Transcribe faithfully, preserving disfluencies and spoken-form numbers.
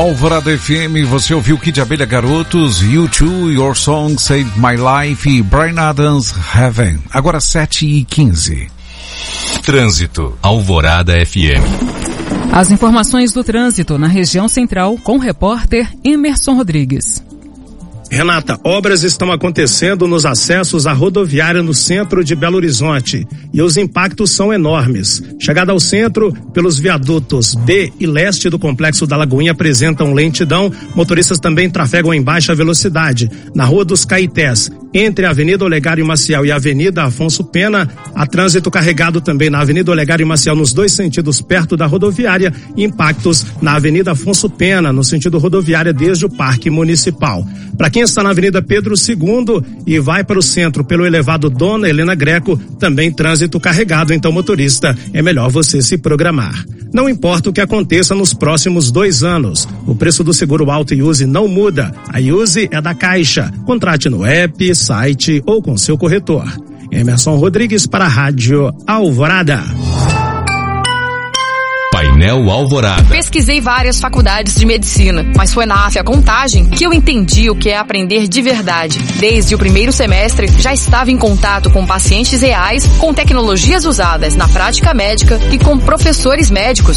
Alvorada F M, você ouviu Kid Abelha Garotos, U dois, Your Song Saved My Life e Bryan Adams, Heaven. Agora sete e quinze. Trânsito, Alvorada F M. As informações do trânsito na região central com o repórter Emerson Rodrigues. Renata, obras estão acontecendo nos acessos à rodoviária no centro de Belo Horizonte e os impactos são enormes. Chegada ao centro, pelos viadutos B e leste do Complexo da Lagoinha apresentam lentidão, motoristas também trafegam em baixa velocidade. Na Rua dos Caetés, entre a Avenida Olegário Maciel e a Avenida Afonso Pena, há trânsito carregado também na Avenida Olegário Maciel nos dois sentidos perto da rodoviária e impactos na Avenida Afonso Pena, no sentido rodoviária desde o Parque Municipal. Para quem está na Avenida Pedro segundo e vai para o centro pelo elevado Dona Helena Greco, também trânsito carregado, então motorista, é melhor você se programar. Não importa o que aconteça nos próximos dois anos, o preço do seguro Auto e Use não muda. A Use é da Caixa. Contrate no app, site ou com seu corretor. Emerson Rodrigues para a Rádio Alvorada. Painel Alvorada. Pesquisei várias faculdades de medicina, mas foi na Afia Contagem que eu entendi o que é aprender de verdade. Desde o primeiro semestre, já estava em contato com pacientes reais, com tecnologias usadas na prática médica e com professores médicos